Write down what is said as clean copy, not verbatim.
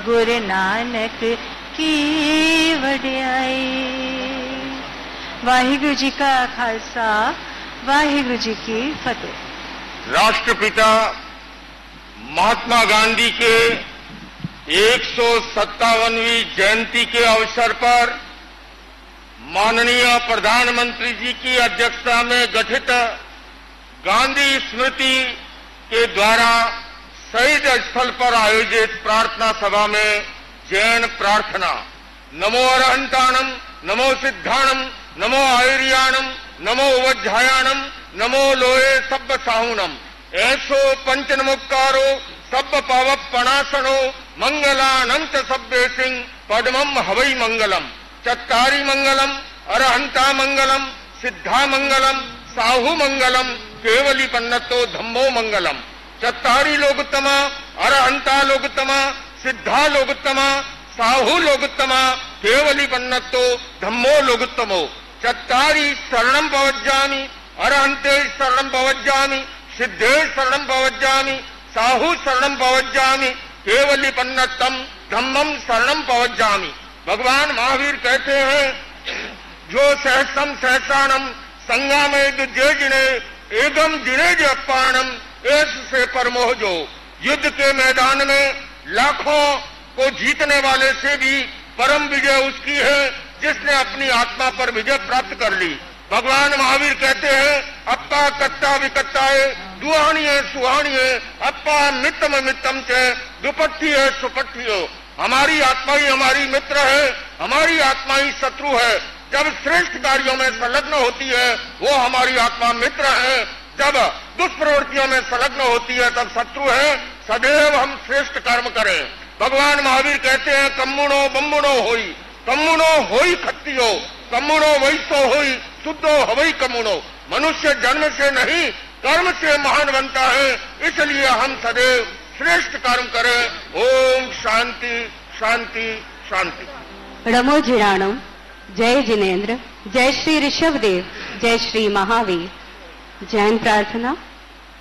गुरु नानक की वडियाई। वाहिगुरु जी का खालसा, वाहिगुरु जी की फतेह। राष्ट्रपिता महात्मा गांधी के 157वीं जयंती के अवसर पर माननीय प्रधानमंत्री जी की अध्यक्षता में गठित गांधी स्मृति के द्वारा शहीद स्थल पर आयोजित प्रार्थना सभा में जैन प्रार्थना नमो अरहंताणम, नमो सिद्धाणम, नमो आयुर्याणम, नमो वज्जायाणम, नमो लोहे सब्ब साहुनम, ऐसो पंच नमोकारो सब्ब पाव पणासनो मंगलानंत सब्बे सिंह पद्मम हवई मंगलम। चत्तारी मंगलम, अरहंता मंगलम, सिद्धा मंगलम, साहु मंगलम, केवली पन्नतो धम्मो मंगलम। चत्तारी लोकतमा, अरहंता लोकतमा, सिद्धा लोकतमा, साहु लोकतमा, केवली पन्नतो धम्मो लोकतमो। चत्तारी शरणं पवज्जामि, अरहंते शरणं पवज्जामि, सिद्धे शरणं पवज्जामि, साहु शरणं पवज्जामि, केवली पन्नतम धम्मम शरणं पवज्जामि। भगवान महावीर कहते हैं, जो सहसम सहसानम संगामे दुर्जेजिने एगम जिनेज अपाणम एस से परमोह। जो युद्ध के मैदान में लाखों को जीतने वाले से भी परम विजय उसकी है जिसने अपनी आत्मा पर विजय प्राप्त कर ली। भगवान महावीर कहते हैं, अप्पा कत्ता विकत्ताए दुहाणिये सुहाणिये अप्पा मित्तम मित्तम चे दुपट्ठिये सुपट्ठियो। हमारी आत्मा ही हमारी मित्र है, हमारी आत्मा ही शत्रु है। जब श्रेष्ठ कार्यों में संलग्न होती है वो हमारी आत्मा मित्र है, जब दुष्प्रवृत्तियों में संलग्न होती है तब शत्रु है। सदैव हम श्रेष्ठ कर्म करें। भगवान महावीर कहते हैं, कम्मुणो बम्मुणो होई, कम्मुणो होई खत्तियो, कम्मुणो वैसो होई शुद्धो हवई कम्मुणो। मनुष्य जन्म से नहीं कर्म से महान बनता है, इसलिए हम सदैव श्रेष्ठ कर्म करें। ओम शांति शांति शांति। नमो जिराणो, जय जिनेन्द्र, जय श्री ऋषभदेव, जय श्री महावीर। जैन प्रार्थना।